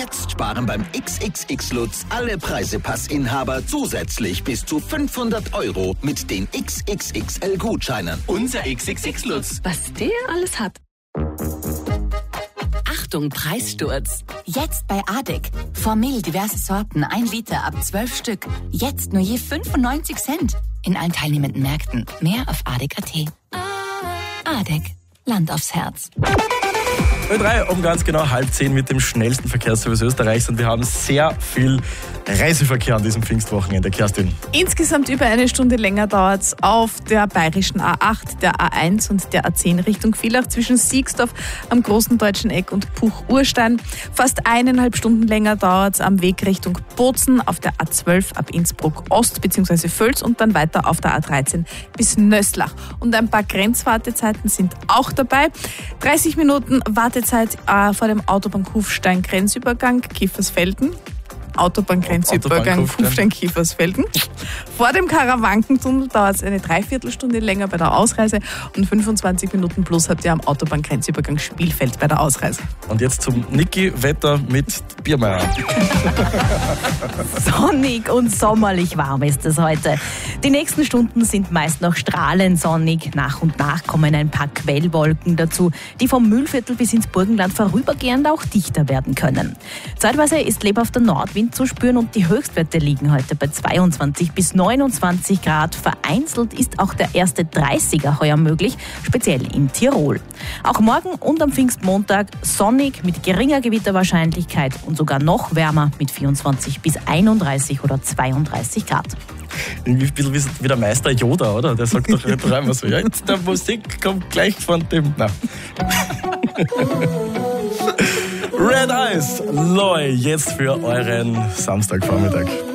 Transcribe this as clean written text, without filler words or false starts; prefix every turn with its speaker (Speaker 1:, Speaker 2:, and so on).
Speaker 1: Jetzt sparen beim XXX Lutz alle Preisepassinhaber zusätzlich bis zu 500 € mit den XXXL-Gutscheinen.
Speaker 2: Unser XXX Lutz.
Speaker 3: Was der alles hat. Achtung, Preissturz.
Speaker 4: Jetzt bei ADEC. Formel diverse Sorten, 1 Liter ab 12 Stück. Jetzt nur je 95 Cent. In allen teilnehmenden Märkten. Mehr auf ADEC.at. ADEC. Land aufs Herz.
Speaker 5: 03 um ganz genau 9:30 mit dem schnellsten Verkehrsservice Österreichs und wir haben sehr viel Reiseverkehr an diesem Pfingstwochenende. Kerstin.
Speaker 6: Insgesamt über eine Stunde länger dauert es auf der bayerischen A8, der A1 und der A10 Richtung Villach zwischen Siegsdorf am Großen Deutschen Eck und Puch-Urstein. Fast 1,5 Stunden länger dauert es am Weg Richtung Bozen auf der A12 ab Innsbruck Ost bzw. Völs und dann weiter auf der A13 bis Nöstlach. Und ein paar Grenzwartezeiten sind auch dabei. 30 Minuten Wartezeit vor dem Autobahn-Kufstein-Grenzübergang Kiefersfelden. Autobahngrenzübergang Kufstein-Kiefersfelden. Vor dem Karawankentunnel dauert es eine Dreiviertelstunde länger bei der Ausreise und 25 Minuten plus habt ihr am Autobahngrenzübergang Spielfeld bei der Ausreise.
Speaker 5: Und jetzt zum Niki-Wetter mit Biermeier.
Speaker 7: Sonnig und sommerlich warm ist es heute. Die nächsten Stunden sind meist noch strahlend sonnig. Nach und nach kommen ein paar Quellwolken dazu, die vom Mühlviertel bis ins Burgenland vorübergehend auch dichter werden können. Zeitweise ist lebhafter Nordwind zu spüren und die Höchstwerte liegen heute bei 22 bis 29 Grad. Vereinzelt ist auch der erste 30er heuer möglich, speziell in Tirol. Auch morgen und am Pfingstmontag sonnig mit geringer Gewitterwahrscheinlichkeit und sogar noch wärmer mit 24 bis 31 oder 32 Grad.
Speaker 5: Ein bisschen wie der Meister Yoda, oder? Der sagt doch immer so, ja, jetzt der Musik kommt gleich von dem... Na. Red Eyes, Loy, jetzt für euren Samstagvormittag.